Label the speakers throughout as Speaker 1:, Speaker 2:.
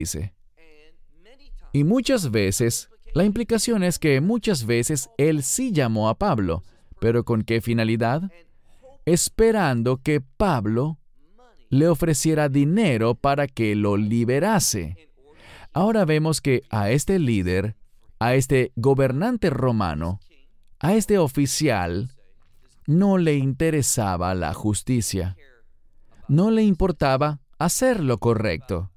Speaker 1: dice. Y muchas veces, la implicación es que muchas veces él sí llamó a Pablo, pero ¿con qué finalidad? Esperando que Pablo le ofreciera dinero para que lo liberase. Ahora vemos que a este líder, a este gobernante romano, a este oficial, no le interesaba la justicia. No le importaba hacer lo correcto.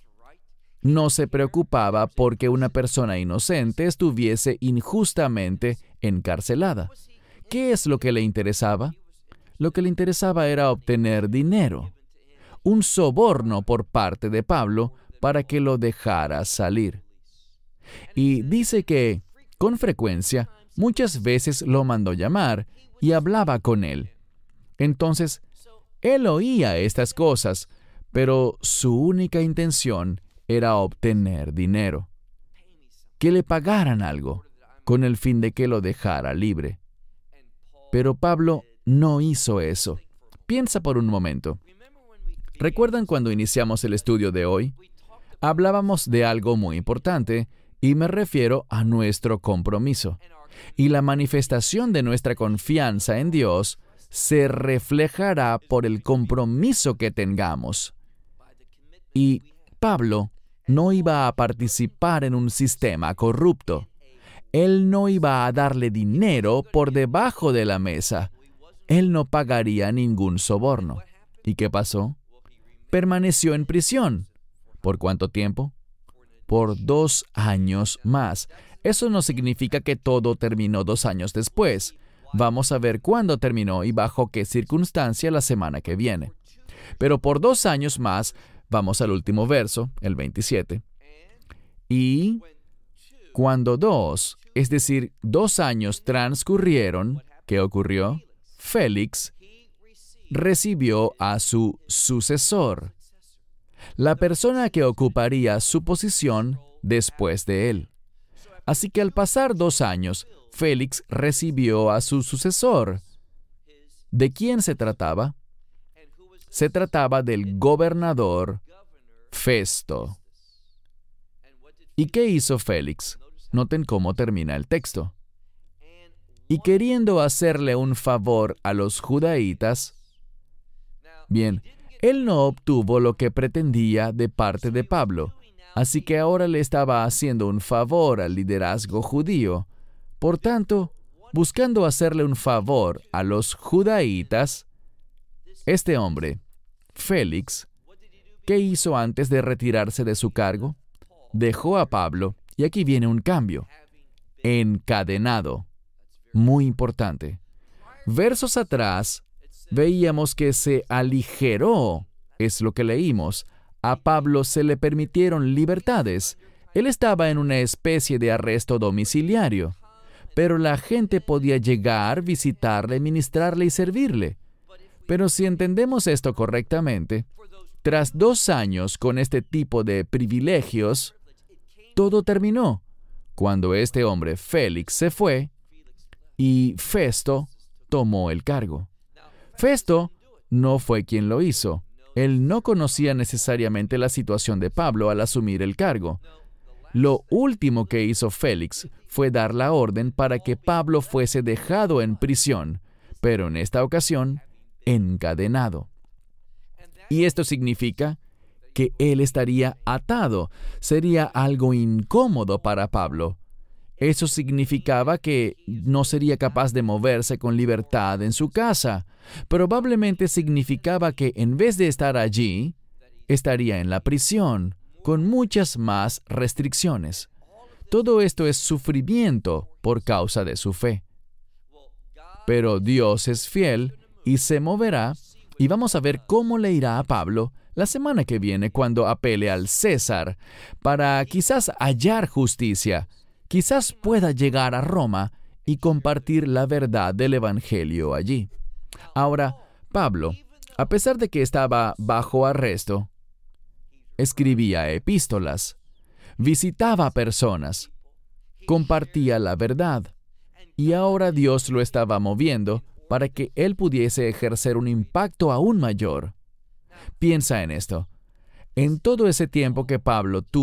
Speaker 1: No se preocupaba porque una persona inocente estuviese injustamente encarcelada. ¿Qué es lo que le interesaba? Lo que le interesaba era obtener dinero, un soborno por parte de Pablo para que lo dejara salir. Y dice que, con frecuencia, muchas veces lo mandó llamar y hablaba con él. Entonces, él oía estas cosas, pero su única intención era obtener dinero, que le pagaran algo, con el fin de que lo dejara libre. Pero Pablo no hizo eso. Piensa por un momento. ¿Recuerdan cuando iniciamos el estudio de hoy? Hablábamos de algo muy importante, y me refiero a nuestro compromiso. Y la manifestación de nuestra confianza en Dios se reflejará por el compromiso que tengamos. Y Pablo no iba a participar en un sistema corrupto. Él no iba a darle dinero por debajo de la mesa. Él no pagaría ningún soborno. ¿Y qué pasó? Permaneció en prisión. ¿Por cuánto tiempo? Por 2 años más. Eso no significa que todo terminó 2 años después. Vamos a ver cuándo terminó y bajo qué circunstancia la semana que viene. Pero por 2 años más, vamos al último verso, el 27. Y cuando 2, es decir, 2 años transcurrieron, ¿qué ocurrió? Félix recibió a su sucesor, la persona que ocuparía su posición después de él. Así que al pasar 2 años, Félix recibió a su sucesor. ¿De quién se trataba? Se trataba del gobernador Festo. ¿Y qué hizo Félix? Noten cómo termina el texto. Y queriendo hacerle un favor a los judaítas, bien, él no obtuvo lo que pretendía de parte de Pablo, así que ahora le estaba haciendo un favor al liderazgo judío. Por tanto, buscando hacerle un favor a los judaítas, este hombre, Félix, ¿qué hizo antes de retirarse de su cargo? Dejó a Pablo, y aquí viene un cambio. Encadenado. Muy importante. Versos atrás, veíamos que se aligeró, es lo que leímos. A Pablo se le permitieron libertades. Él estaba en una especie de arresto domiciliario, pero la gente podía llegar, visitarle, ministrarle y servirle. Pero si entendemos esto correctamente, tras 2 años con este tipo de privilegios, todo terminó cuando este hombre Félix se fue y Festo tomó el cargo. Festo no fue quien lo hizo. Él no conocía necesariamente la situación de Pablo al asumir el cargo. Lo último que hizo Félix fue dar la orden para que Pablo fuese dejado en prisión, pero en esta ocasión, encadenado. Y esto significa que él estaría atado. Sería algo incómodo para Pablo. Eso significaba que no sería capaz de moverse con libertad en su casa. Probablemente significaba que en vez de estar allí, estaría en la prisión, con muchas más restricciones. Todo esto es sufrimiento por causa de su fe. Pero Dios es fiel y se moverá, y vamos a ver cómo le irá a Pablo la semana que viene cuando apele al César para quizás hallar justicia. Quizás pueda llegar a Roma y compartir la verdad del Evangelio allí. Ahora, Pablo, a pesar de que estaba bajo arresto, escribía epístolas, visitaba personas, compartía la verdad, y ahora Dios lo estaba moviendo para que él pudiese ejercer un impacto aún mayor. Piensa en esto. En todo ese tiempo que Pablo